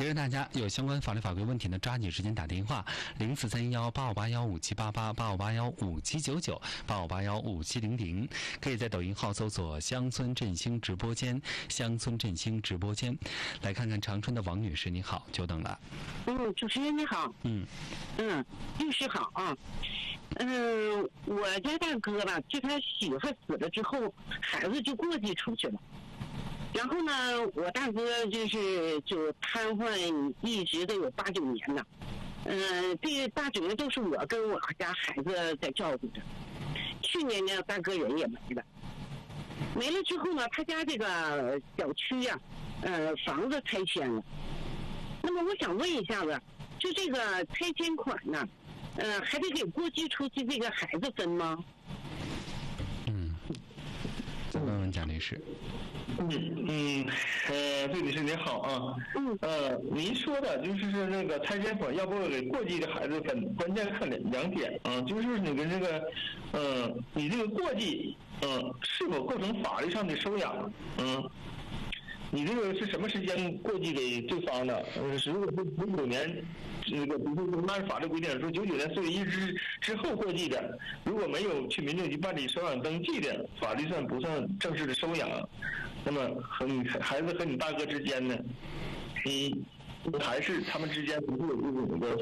提示大家，有相关法律法规问题呢，抓紧时间打电话0431858157888581579985815700，可以在抖音号搜索乡村振兴直播间，乡村振兴直播间。来看看长春的王女士，你好，久等了。 主持人你好。律师好啊。我家大哥吧，就他媳妇死了之后，孩子就过继出去了。然后呢，我大哥就瘫痪，一直都有8、9年了。这大9年都是我跟我家孩子在照顾着。去年呢，大哥人也没了。没了之后呢，他家这个小区呀，房子拆迁了。那么我想问一下子，就这个拆迁款呢，还得给过继出去这个孩子分吗？ 再问问蒋律师。 对律师您好啊。您说的就是那个拆迁款要不要给过继的孩子分，关键看2点啊，就是你跟这个你这个过继是否构成法律上的收养？你这个是什么时间过继给对方的？如果是99年，这个比如说按法律规定说99年4月1日之后过继的，如果没有去民政局办理收养登记的，法律上不算正式的收养。那么和你孩子和你大哥之间呢，还是他们之间不是有这种的